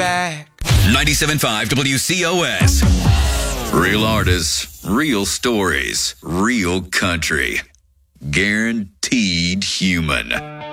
back. 97.5 WCOS. Real artists, real stories, real country. Guaranteed human.